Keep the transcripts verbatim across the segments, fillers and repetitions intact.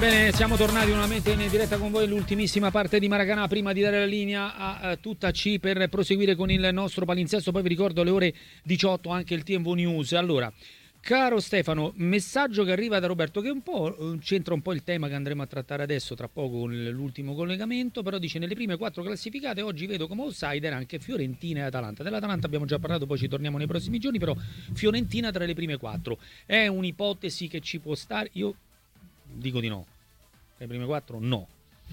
Bene, siamo tornati nuovamente in diretta con voi, l'ultimissima parte di Maracanà prima di dare la linea a, a tutta C per proseguire con il nostro palinsesto. Poi vi ricordo alle ore diciotto anche il T V News. Allora, caro Stefano, messaggio che arriva da Roberto che un po' c'entra un po' il tema che andremo a trattare adesso tra poco con l'ultimo collegamento, però dice: nelle prime quattro classificate oggi vedo come outsider anche Fiorentina e Atalanta. Dell'Atalanta abbiamo già parlato, poi ci torniamo nei prossimi giorni, però Fiorentina tra le prime quattro è un'ipotesi che ci può stare. Io dico di no. Le prime quattro no.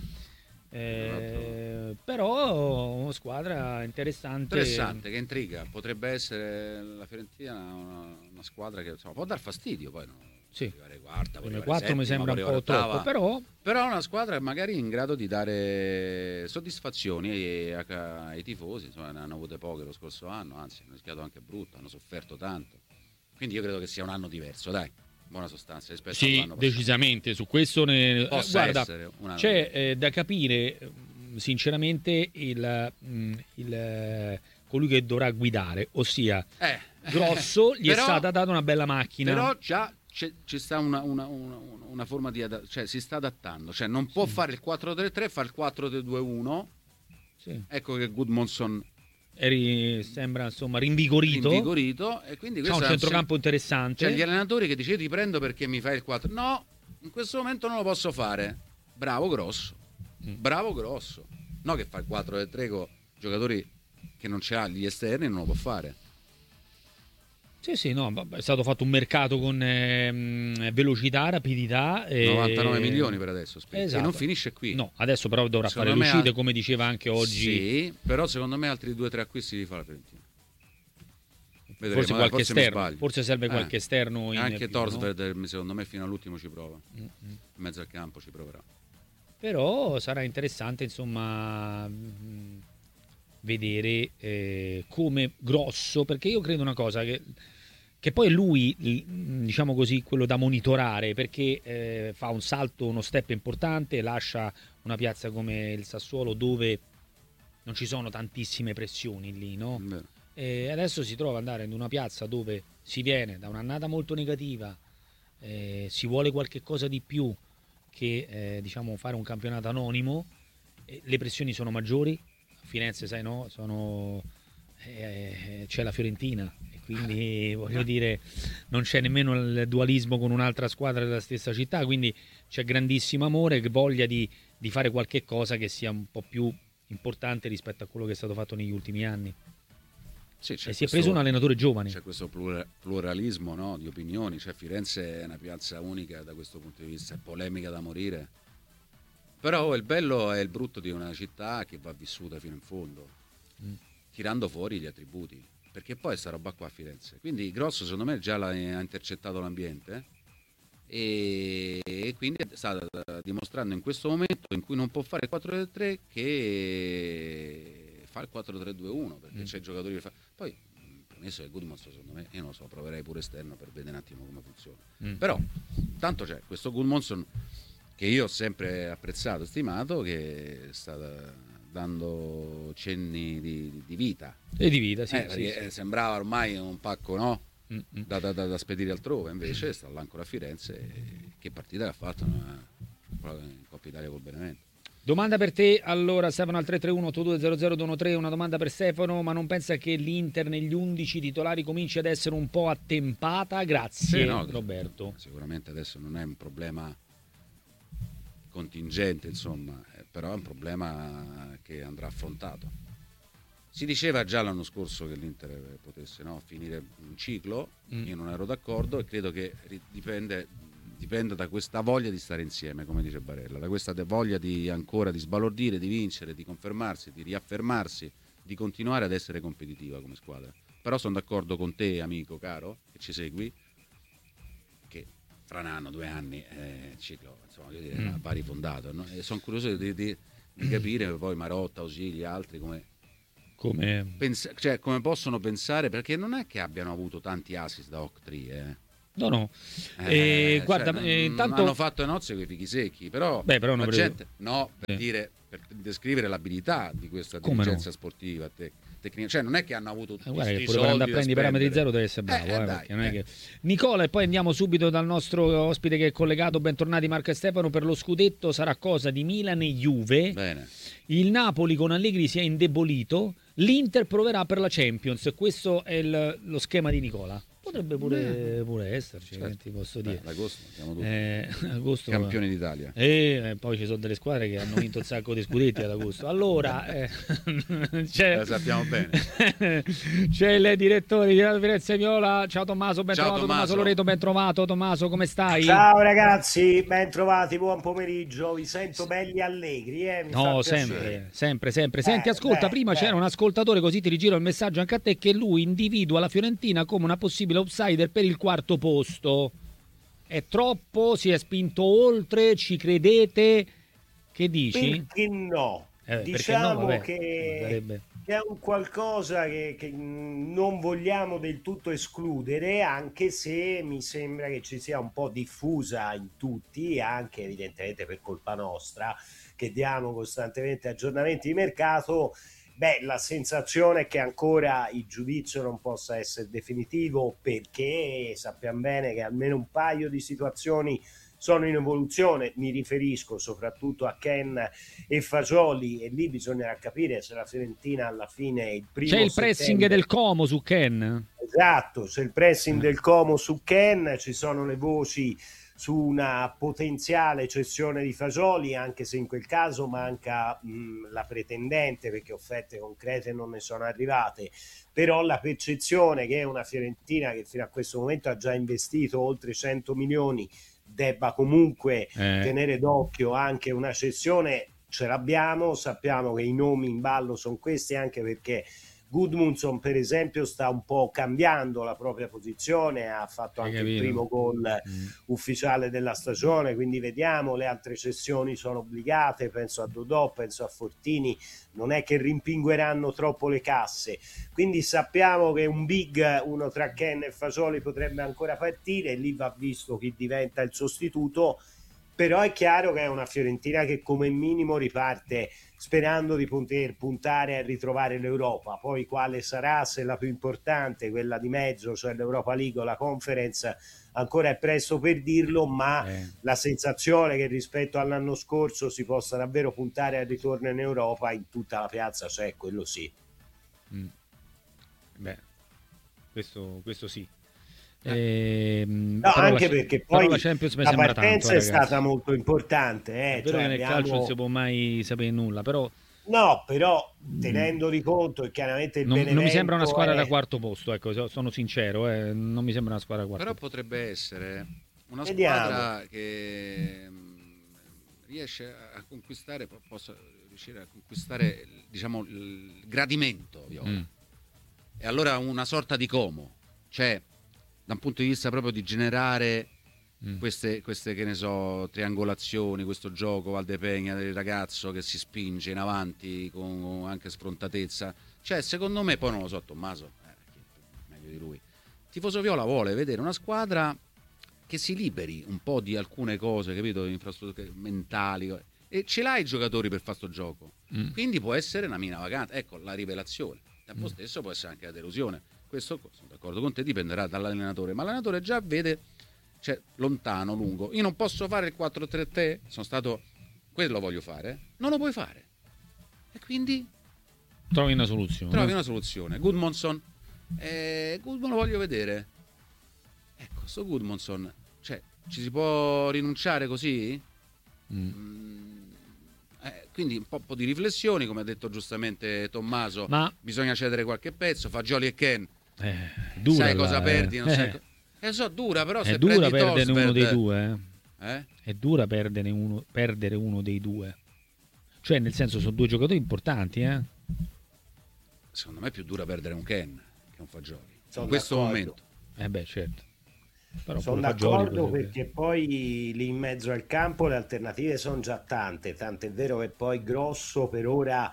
Eh, però una squadra interessante. Interessante, che intriga. Potrebbe essere la Fiorentina una, una squadra che insomma, può dar fastidio poi, no? Sì. Arrivare quarta, le prime quattro mi sembra un po' ottava. Troppo, però però è una squadra magari in grado di dare soddisfazioni ai, ai tifosi, insomma, ne hanno avute poche lo scorso anno, anzi hanno rischiato anche brutto, hanno sofferto tanto. Quindi io credo che sia un anno diverso, dai. Buona sostanza rispetto sì, all'anno decisamente su questo ne... guarda, una... c'è eh, da capire sinceramente il, il colui che dovrà guidare, ossia eh, Grosso gli però, è stata data una bella macchina, però già c'è, ci sta una, una, una, una forma di adatt- cioè si sta adattando, cioè non può sì. fare il quattro tre tre, fa il quattro tre due uno. Sì. Ecco che Gudmundsson Eri, sembra insomma rinvigorito, rinvigorito e quindi c'è un centrocampo interessante. C'è gli allenatori che dice: io ti prendo perché mi fai il quattro. No, in questo momento non lo posso fare. Bravo Grosso, mm. bravo Grosso. No, che fa il quattro tre tre con giocatori che non ce l'ha gli esterni, non lo può fare. Sì, sì, no, è stato fatto un mercato con eh, velocità, rapidità. E... novantanove milioni per adesso, esatto. E non finisce qui. No, adesso però dovrà secondo fare l'uscita, al... come diceva anche oggi. Sì, però secondo me altri due o tre acquisti li fa la Fiorentina. Vedremo, forse qualche forse esterno, forse serve qualche eh, esterno. In anche più, Torsved, no? Secondo me fino all'ultimo ci prova. Mm-hmm. In mezzo al campo ci proverà. Però sarà interessante, insomma... vedere eh, come Grosso, perché io credo una cosa che, che poi è lui, diciamo così, quello da monitorare, perché eh, fa un salto, uno step importante, lascia una piazza come il Sassuolo dove non ci sono tantissime pressioni lì, no? E adesso si trova ad andare in una piazza dove si viene da un'annata molto negativa, eh, si vuole qualche cosa di più che eh, diciamo fare un campionato anonimo, eh, le pressioni sono maggiori. Firenze, sai, no? Sono eh, c'è la Fiorentina e quindi voglio dire non c'è nemmeno il dualismo con un'altra squadra della stessa città, quindi c'è grandissimo amore, voglia di, di fare qualche cosa che sia un po' più importante rispetto a quello che è stato fatto negli ultimi anni. Sì, e si questo, è preso un allenatore giovane. C'è questo pluralismo, no, di opinioni, cioè Firenze è una piazza unica da questo punto di vista, è polemica da morire. Però il bello è il brutto di una città che va vissuta fino in fondo, mm. tirando fuori gli attributi, perché poi sta roba qua a Firenze. Quindi Grosso secondo me già l'ha intercettato l'ambiente e, e quindi sta dimostrando in questo momento in cui non può fare il quattro tre tre che fa il quattro tre due uno, perché mm. c'è i giocatori che fa... Poi, premesso che Gudmundsson secondo me, io non lo so, proverei pure esterno per vedere un attimo come funziona. Mm. Però, tanto c'è questo Gudmundsson che io ho sempre apprezzato, stimato, che sta dando cenni di, di vita. E di vita, sì, eh, sì, sì. Sembrava ormai un pacco, no? Da, da, da, da spedire altrove, invece sta là ancora a Firenze. E che partita che ha fatto in Coppa Italia col Benevento. Domanda per te, allora Stefano al tre tre uno otto due zero zero due uno tre, una domanda per Stefano: ma non pensa che l'Inter negli undici titolari cominci ad essere un po' attempata? Grazie, sì, no, Roberto. Sicuramente adesso non è un problema contingente, insomma, però è un problema che andrà affrontato. Si diceva già l'anno scorso che l'Inter potesse, no, finire un ciclo, mm. io non ero d'accordo e credo che dipende, dipende da questa voglia di stare insieme, come dice Barella, da questa voglia di ancora di sbalordire, di vincere, di confermarsi, di riaffermarsi, di continuare ad essere competitiva come squadra. Però sono d'accordo con te, amico caro, che ci segui, che fra un anno, due anni, eh, ciclo, insomma, voglio dire, mm. va rifondato, no? E sono curioso di, di, di capire poi Marotta, Osì, gli altri come, come... Pens- cioè, come possono pensare, perché non è che abbiano avuto tanti assist da Octree, eh. No, no. Eh, eh, cioè, guarda, non, eh, tanto... hanno fatto nozze con i fichi secchi, però, Beh, però la non gente, no, per sì. dire, per descrivere l'abilità di questa come dirigenza no? sportiva, te, tecnica, cioè non è che hanno avuto tutti eh, guarda che questi pure per soldi andare a da prendere i parametri spendere. zero deve essere bravo, Eh, eh, dai, perché non è eh. che... Nicola, e poi andiamo subito dal nostro ospite che è collegato. Bentornati Marco e Stefano. Per lo scudetto sarà cosa di Milan e Juve. Bene. Il Napoli con Allegri si è indebolito, l'Inter proverà per la Champions. Questo è il- lo schema di Nicola. Potrebbe pure, pure esserci, Certo. che ti posso Eh, dire. l'agosto siamo tutti Eh, agosto, campioni d'Italia. e poi ci sono delle squadre che hanno vinto un sacco di scudetti ad agosto. Allora, eh, c'è, Lo sappiamo bene. c'è il direttore di Radio Firenze Viola. Ciao Tommaso, ben Ciao, trovato. Tommaso. Tommaso. Loreto, ben trovato. Tommaso, come stai? Ciao ragazzi, ben trovati, buon pomeriggio, vi sento belli allegri, eh? Mi No, fa sempre, piacere. sempre, sempre. Senti, Eh, ascolta, beh, prima beh. c'era un ascoltatore, così ti rigiro il messaggio anche a te, che lui individua la Fiorentina come una possibile outsider per il quarto posto. È troppo? Si è spinto oltre? Ci credete? Che dici? Perché no? Eh, perché no, Diciamo vabbè, che, sarebbe- che è un qualcosa che, che non vogliamo del tutto escludere, anche se mi sembra che ci sia un po' diffusa in tutti, anche evidentemente per colpa nostra, che diamo costantemente aggiornamenti di mercato. Beh, la sensazione è che ancora il giudizio non possa essere definitivo, perché sappiamo bene che almeno un paio di situazioni sono in evoluzione. Mi riferisco soprattutto a Ken e Fagioli, e lì bisognerà capire se la Fiorentina alla fine il primo C'è il pressing settembre... del Como su Ken? Esatto, c'è il pressing del Como su Ken, ci sono le voci su una potenziale cessione di Fagioli, anche se in quel caso manca mh, la pretendente, perché offerte concrete non ne sono arrivate. Però la percezione che è una Fiorentina che fino a questo momento ha già investito oltre cento milioni debba comunque Eh. tenere d'occhio anche una cessione, ce l'abbiamo, sappiamo che i nomi in ballo sono questi, anche perché Gudmundsson per esempio sta un po' cambiando la propria posizione, ha fatto Hai anche il capito? primo gol Mm. ufficiale della stagione, quindi vediamo. Le altre cessioni sono obbligate, penso a Dodò, penso a Fortini, non è che rimpingueranno troppo le casse, quindi sappiamo che un big, uno tra Ken e Fagioli, potrebbe ancora partire, lì va visto chi diventa il sostituto. Però è chiaro che è una Fiorentina che come minimo riparte sperando di poter puntare a ritrovare l'Europa. Poi quale sarà, se la più importante, quella di mezzo, cioè l'Europa League o la Conference, ancora è presto per dirlo, ma Eh. la sensazione che rispetto all'anno scorso si possa davvero puntare al ritorno in Europa in tutta la piazza c'è, quello sì. Mm. Beh, questo, questo sì. Ehm, No, però anche la, perché però poi la Champions mi la sembra partenza tanto, eh, è ragazzi. stata molto importante. Eh? È vero Cioè che nel abbiamo... calcio non si può mai sapere nulla, però No, però tenendo di conto che chiaramente il non, non mi Benevento sembra una squadra è... da quarto posto, ecco, so- sono sincero, eh, non mi sembra una squadra da quarto Però posto. potrebbe essere una Vediamo. squadra che mh, riesce a conquistare, po- possa riuscire a conquistare, diciamo, il gradimento Viola. Mm. E allora una sorta di Como, cioè da un punto di vista proprio di generare Mm. queste, queste che ne so, triangolazioni, questo gioco Valdepegna del ragazzo che si spinge in avanti con anche sfrontatezza. Cioè, secondo me, poi non lo so, Tommaso, eh, chi- meglio di lui. Tifoso Viola vuole vedere una squadra che si liberi un po' di alcune cose, capito? Infrastrutture mentali, e ce l'ha i giocatori per fare sto gioco. Mm. Quindi può essere una mina vacante. Ecco la rivelazione. Al tempo stesso può essere anche la delusione. Questo, sono d'accordo con te, dipenderà dall'allenatore, ma l'allenatore già vede, cioè, lontano, lungo. Io non posso fare il quattro tre tre, sono stato, quello voglio fare, non lo puoi fare. E quindi Trovi una soluzione. trovi una soluzione. Gudmundsson, eh, Gudmundsson lo voglio vedere. Ecco, sto Gudmundsson, cioè, ci si può rinunciare così? Mm. Mm, eh, quindi un po', po' di riflessioni, come ha detto giustamente Tommaso, Ma bisogna cedere qualche pezzo. Fagioli e Ken, eh, dura sai là, cosa eh. perdi, non sai Eh, co- eh, so, dura, però è se dura prendi perdere uno dei Tosberg, due, eh. eh? È dura perdere uno, perdere uno dei due. Cioè, nel senso, sono due giocatori importanti, eh. Secondo me è più dura perdere un Ken che un Fagioli Sono in questo d'accordo. momento. Eh beh, certo. Però Sono pure Fagioli d'accordo, potrebbe- perché poi lì in mezzo al campo le alternative sono già tante, tant'è vero che poi Grosso per ora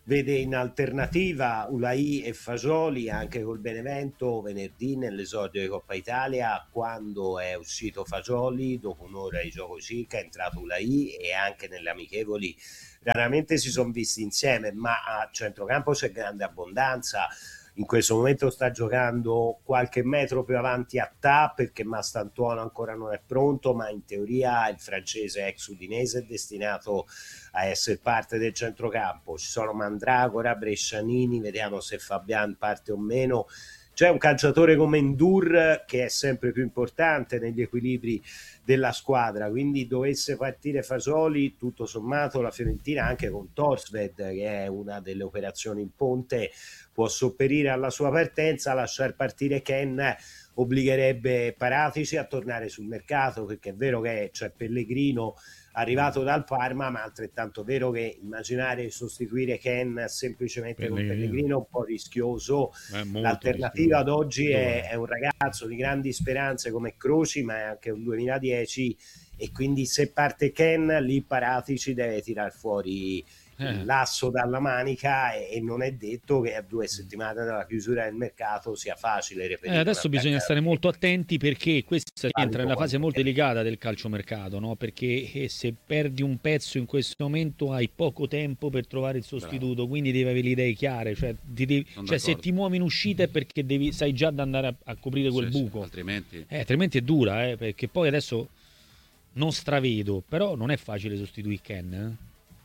vede in alternativa Ulai e Fagioli anche col Benevento venerdì nell'esordio di Coppa Italia, quando è uscito Fagioli dopo un'ora di gioco circa è entrato Ulai, e anche nelle amichevoli raramente si sono visti insieme, ma a centrocampo c'è grande abbondanza. In questo momento sta giocando qualche metro più avanti a Ta, perché Mastantuono ancora non è pronto, ma in teoria il francese ex udinese è destinato a essere parte del centrocampo. Ci sono Mandragora, Brescianini, vediamo se Fabian parte o meno. C'è un calciatore come Ndur che è sempre più importante negli equilibri della squadra, quindi dovesse partire Fasoli, tutto sommato la Fiorentina anche con Torsved, che è una delle operazioni in ponte, può sopperire alla sua partenza. Lasciar partire Ken obbligherebbe Paratici a tornare sul mercato, perché è vero che c'è Pellegrino arrivato dal Parma, ma altrettanto vero che immaginare di sostituire Ken semplicemente Pellegrino. con Pellegrino è un po' rischioso. L'alternativa rischioso. ad oggi è, è un ragazzo di grandi speranze come Croci, ma è anche un duemiladieci, e quindi se parte Ken lì Paratici deve tirar fuori eh. l'asso dalla manica, e, e non è detto che a due settimane dalla chiusura del mercato sia facile reperire. Eh, adesso bisogna stare molto attenti, perché questa entra nella fase molto delicata del calciomercato, no? Perché se perdi un pezzo in questo momento hai poco tempo per trovare il sostituto. Bravo. Quindi devi avere le idee chiare, cioè, ti devi, cioè se ti muovi in uscita è perché devi, sai già di andare a, a coprire quel sì, buco, sì, altrimenti... Eh, altrimenti è dura, eh, perché poi adesso non stravedo, però non è facile sostituire Ken, eh?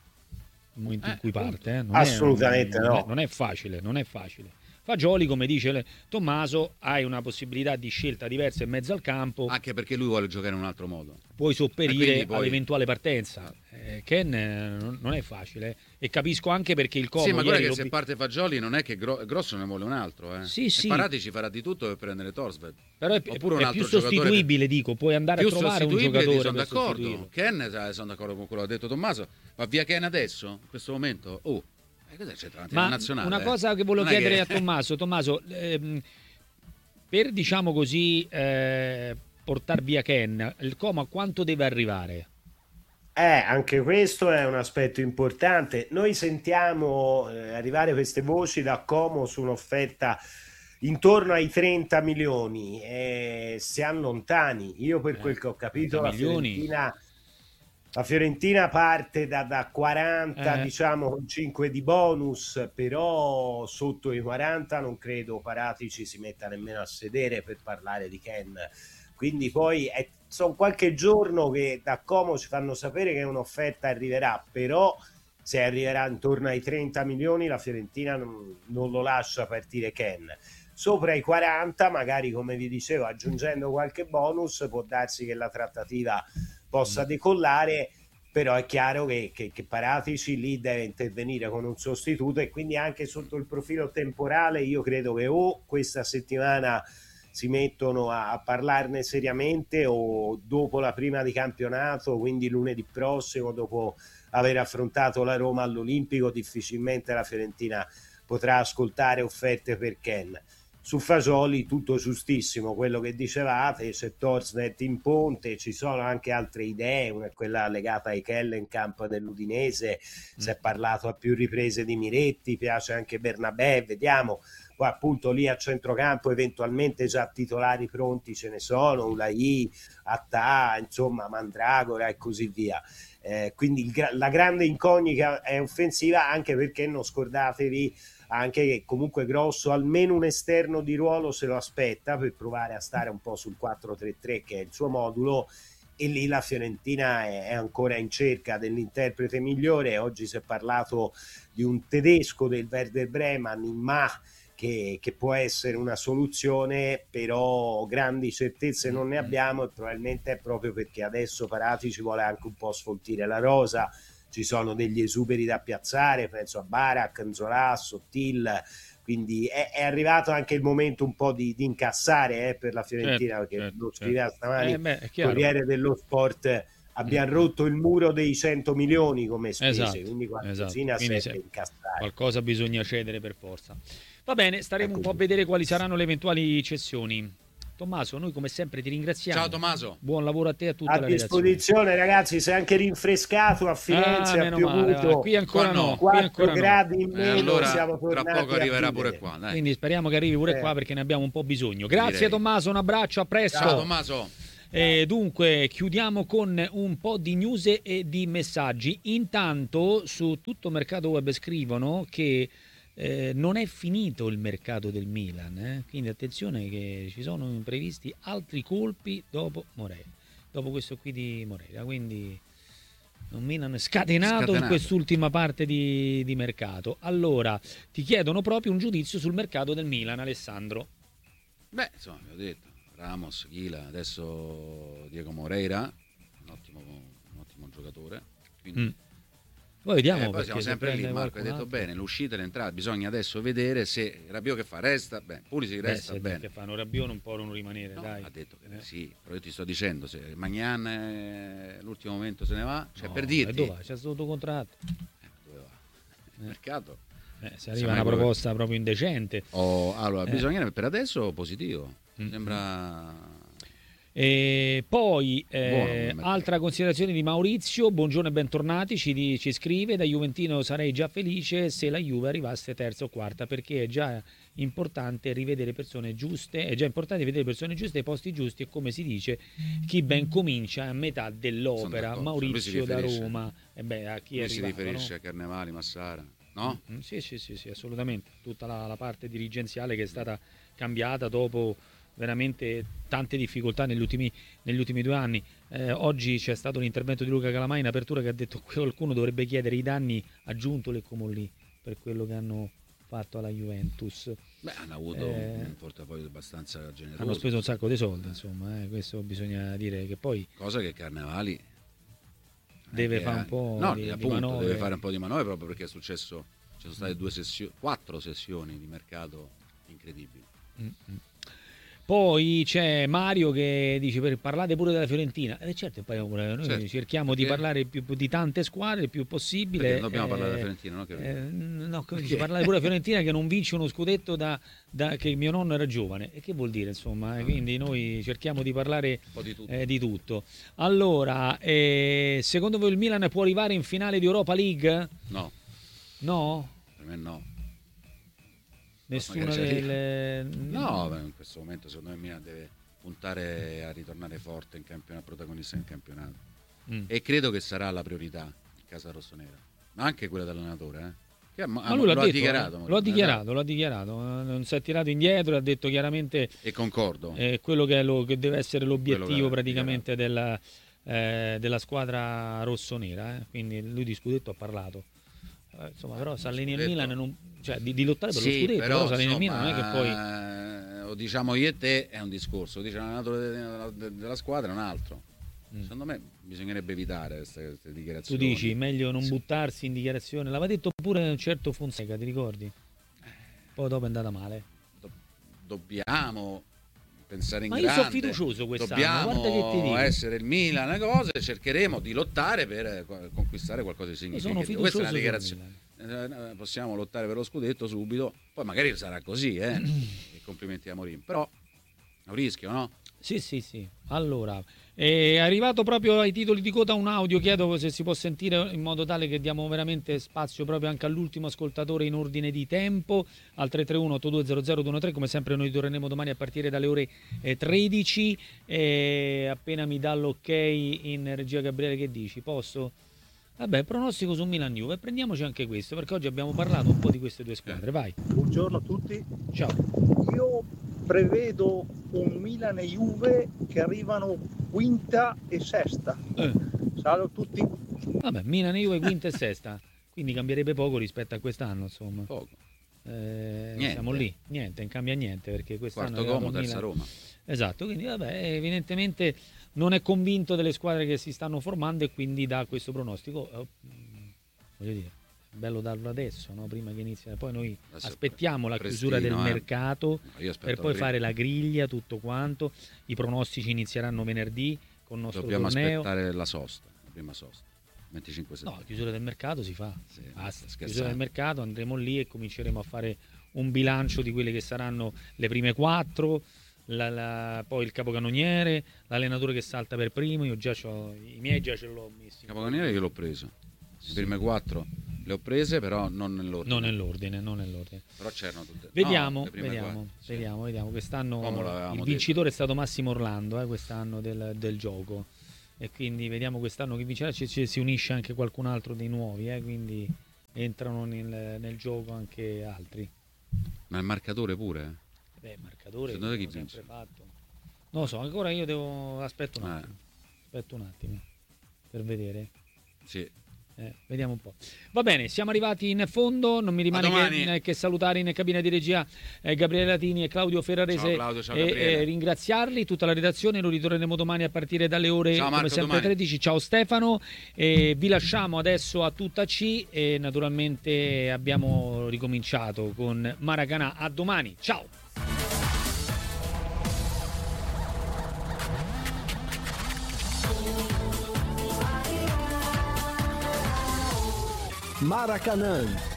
Nel momento in cui parte, eh? non assolutamente è, non, no. è, non è facile, non è facile. Fagioli, come dice Tommaso, hai una possibilità di scelta diversa in mezzo al campo, anche perché lui vuole giocare in un altro modo, puoi sopperire poi... all'eventuale partenza. eh, Ken eh, non è facile, e capisco anche perché il Como sì, ma guarda che lo... se parte Fagioli non è che Gro- Grosso ne vuole un altro, eh. sì, sì. E Paratici farà di tutto per prendere Torsved, però è, oppure è, un è altro più sostituibile per... dico, puoi andare più a trovare un giocatore sono per d'accordo. Ken, eh, sono d'accordo con quello che ha detto Tommaso, va via Ken adesso in questo momento. Oh, ma nazionale, una eh. cosa che volevo non chiedere che... a Tommaso Tommaso ehm, per diciamo così eh, portar via Ken, il Como a quanto deve arrivare? Eh, anche questo è un aspetto importante. Noi sentiamo eh, arrivare queste voci da Como su un'offerta intorno ai trenta milioni, e siamo lontani. Io per eh, quel che ho capito la Fiorentina La Fiorentina parte da, da quaranta, eh. diciamo, con cinque di bonus, però sotto i quaranta non credo Paratici si metta nemmeno a sedere per parlare di Ken. Quindi poi è, sono qualche giorno che da Como ci fanno sapere che un'offerta arriverà, però se arriverà intorno ai trenta milioni la Fiorentina non, non lo lascia partire Ken. Sopra i quaranta, magari come vi dicevo, aggiungendo qualche bonus, può darsi che la trattativa possa decollare, però è chiaro che, che, che Paratici lì deve intervenire con un sostituto, e quindi anche sotto il profilo temporale io credo che o questa settimana si mettono a, a parlarne seriamente, o dopo la prima di campionato, quindi lunedì prossimo, dopo aver affrontato la Roma all'Olimpico, difficilmente la Fiorentina potrà ascoltare offerte per Ken. Su Fagioli tutto giustissimo quello che dicevate, c'è Torsved in ponte, ci sono anche altre idee, una è quella legata ai Kellenkamp dell'Udinese, mm. si è parlato a più riprese di Miretti, piace anche Bernabé, vediamo. Poi appunto lì a centrocampo eventualmente già titolari pronti ce ne sono, Ulai, Attà, insomma Mandragora e così via. Eh, quindi il, la grande incognita è offensiva, anche perché non scordatevi anche che comunque Grosso almeno un esterno di ruolo se lo aspetta per provare a stare un po' sul quattro tre tre che è il suo modulo, e lì la Fiorentina è, è ancora in cerca dell'interprete migliore. Oggi si è parlato di un tedesco del Werder Bremen, in Ma, che, che può essere una soluzione, però grandi certezze non ne abbiamo, e probabilmente è proprio perché adesso Paratici vuole anche un po' sfoltire la rosa. Ci sono degli esuberi da piazzare, penso a Barak, Nzola, Sottil, quindi è, è arrivato anche il momento un po' di, di incassare eh, per la Fiorentina, certo, perché certo, lo scriveva certo. stamani eh beh, Corriere dello Sport, abbiamo mm. rotto il muro dei cento milioni come spese, esatto, quindi qualcosina esatto. serve incassare. Qualcosa bisogna cedere per forza. Va bene, staremo ecco un po' a vedere quali saranno le eventuali cessioni. Tommaso, noi come sempre ti ringraziamo. Ciao Tommaso. Buon lavoro a te e a tutta a la disposizione redazione. ragazzi, si è anche rinfrescato a Firenze, Ah, ha meno male, piovuto va. Qui ancora Qua no. no, qui quattro ancora gradi no. in Eh, meno, allora siamo tra tornati poco a arriverà vivere. pure qua, dai. Quindi speriamo che arrivi pure Eh. qua perché ne abbiamo un po' bisogno. Grazie Direi. Tommaso, un abbraccio, a presto. Ciao Tommaso. E dunque chiudiamo con un po' di news e di messaggi. Intanto su tutto Mercato Web scrivono che eh, non è finito il mercato del Milan, eh? Quindi attenzione che ci sono previsti altri colpi dopo Moreira, dopo questo qui di Moreira, quindi un Milan scatenato, Scatenato. in quest'ultima parte di, di mercato. Allora ti chiedono proprio un giudizio sul mercato del Milan, Alessandro. Beh, insomma, vi ho detto, Ramos, Ghila, adesso Diego Moreira, un ottimo, un ottimo giocatore. Quindi, Mm. Poi vediamo, eh, poi perché siamo se sempre lì, prende Marco, hai detto qualcun altro- bene, l'uscita e l'entrata, bisogna adesso vedere se Rabiot che fa, resta, beh, Pulisic Beh, resta se bene. che fanno Rabiot non può non rimanere, No, dai. ha detto che Eh. sì, però io ti sto dicendo, se Magnan eh, l'ultimo momento se ne va, cioè No, per e dirti... dove va? C'è sotto contratto. Eh, dove va? Il mercato. Eh, se Siamo arriva una proprio- proposta proprio indecente. Oh, allora, Eh. bisogna per adesso positivo. Mm. Sembra... E poi eh, Buono come mercato. altra considerazione di Maurizio, buongiorno e bentornati, ci, di- ci scrive: da Juventino sarei già felice se la Juve arrivasse terza o quarta, perché è già importante rivedere persone giuste, è già importante vedere persone giuste ai posti giusti, e come si dice chi ben comincia è a metà Sono dell'opera. d'accordo. Maurizio Lui si da riferisce- Roma, e beh, a chi è Lui si arrivato, riferisce no? a Carnevali, Massara, no? Mm, Sì, sì, sì, sì, assolutamente. Tutta la, la parte dirigenziale che è stata cambiata dopo veramente tante difficoltà negli ultimi, negli ultimi due anni. Eh, oggi c'è stato l'intervento di Luca Calamai in apertura che ha detto che qualcuno dovrebbe chiedere i danni a Giuntoli e Comolli per quello che hanno fatto alla Juventus. Beh, hanno avuto Eh, un portafoglio abbastanza generoso. Hanno speso un sacco di soldi, insomma, eh, questo bisogna dire, che poi Cosa che Carnevali deve eh, fare un po' no, di, di appunto, manovre. deve fare un po' di manovre proprio perché è successo, ci sono state due sessioni, quattro sessioni di mercato incredibili. Mm-mm. Poi c'è Mario che dice: per parlate pure della Fiorentina. E eh certo, poi noi Certo, cerchiamo di perché- parlare più, di tante squadre il più possibile. Perché non dobbiamo eh, parlare della Fiorentina, no? Che- eh, no, come dice, Perché? parlare pure della Fiorentina che non vince uno scudetto da, da- che mio nonno era giovane. E che vuol dire, insomma? eh, Quindi noi cerchiamo di parlare Un po' di tutto. eh, di tutto. Allora, eh, secondo voi il Milan può arrivare in finale di Europa League? No, No? per me no. Nessuna magari ci delle... No, beh, in questo momento secondo me Milan deve puntare a ritornare forte in campionato, protagonista in campionato. Mm. E credo che sarà la priorità in casa rossonera, ma anche quella dell'allenatore, eh? Che ha- Ma lui l'ha lo ha detto, dichiarato. eh. ma- lo ha dichiarato, lo ha dichiarato, eh, non si è tirato indietro, ha detto chiaramente E concordo. eh, quello che, è lo, che deve essere Quello che l'obiettivo ha praticamente della, eh, della squadra rossonera, eh. Quindi lui di scudetto ha parlato. Eh, insomma, però se alleni il scudetto- Milan, non, cioè di, di lottare per Sì, lo scudetto, però, però, se alleni il Milan insomma, non è che poi... eh, o diciamo io e te è un discorso, lo dice l'allenatore della, della squadra è un altro. Mm. Secondo me bisognerebbe evitare queste, queste Tu dichiarazioni. dici meglio non buttarsi in dichiarazione, l'aveva detto pure un certo Fonseca, ti ricordi? Poi dopo è andata male. Do- dobbiamo pensare in Ma io grande. sono fiducioso quest'anno, Dobbiamo guarda che ti dico. essere il Milan, una cosa, e cercheremo di lottare per eh, conquistare qualcosa di Io sono significativo. Questa è fiducioso una sul dichiarazione. Eh, Possiamo lottare per lo scudetto subito, poi magari sarà così, eh. E complimenti a Mourinho, però è un rischio, no? Sì, sì, sì. Allora, è arrivato proprio ai titoli di coda un audio, chiedo se si può sentire in modo tale che diamo veramente spazio proprio anche all'ultimo ascoltatore in ordine di tempo, al tre tre uno otto due zero zero due uno tre, come sempre noi torneremo domani a partire dalle ore eh, tredici, e appena mi dà l'ok in regia Gabriele, che dici? Posso? Vabbè, pronostico su Milan Juve, prendiamoci anche questo, perché oggi abbiamo parlato un po' di queste due squadre, vai. Buongiorno a tutti. Ciao. Io prevedo un Milan e Juve che arrivano quinta e sesta. Eh. Salve a tutti. Vabbè, Milan e Juve quinta e sesta, quindi cambierebbe poco rispetto a quest'anno, insomma. Poco. Eh, Niente. siamo lì, niente, non cambia niente, perché quest'anno Quarto arrivato Como, il terza Milan- Roma. Esatto, quindi vabbè, evidentemente non è convinto delle squadre che si stanno formando e quindi dà questo pronostico. Eh, voglio dire, è bello darlo adesso, no? Prima che inizi. Poi noi Adesso è aspettiamo la prestino, chiusura del eh. mercato No, io aspetto per poi prima. fare la griglia, tutto quanto. I pronostici inizieranno venerdì con il nostro Dobbiamo torneo. aspettare la sosta, la prima sosta, venticinque No, settembre. la chiusura del mercato si fa. Sì, Basta, scherzando. chiusura del mercato, andremo lì e cominceremo a fare un bilancio di quelle che saranno le prime quattro, la, la, poi il capocannoniere, l'allenatore che salta per primo. Io già c'ho, i miei già ce l'ho messi. Il capocannoniere io l'ho preso, le prime quattro le ho prese, però non nell'ordine. Non nell'ordine, non nell'ordine. Però c'erano tutte. Vediamo, no, vediamo, sì. vediamo, vediamo. Quest'anno il detto. vincitore è stato Massimo Orlando, eh, quest'anno del, del gioco. E quindi vediamo quest'anno chi vincerà. Ci, ci si unisce anche qualcun altro dei nuovi, eh, quindi entrano nel, nel gioco anche altri. Ma il marcatore pure? Beh, marcatore secondo te chi sempre vince? fatto. Non lo so, ancora io devo aspetto un Ah. attimo. Aspetto un attimo per vedere. Sì. Eh, vediamo un po'. Va bene, siamo arrivati in fondo. Non mi rimane che, che salutare in cabina di regia eh, Gabriele Latini e Claudio Ferrarese. Ciao Claudio, ciao e Gabriele. eh, ringraziarli, tutta la redazione. Noi ritorneremo domani a partire dalle ore Ciao, come Marco, sempre domani. tredici. Ciao Stefano, e vi lasciamo adesso a tutta C e naturalmente abbiamo ricominciato con Maracanã. A domani, ciao. Maracanã.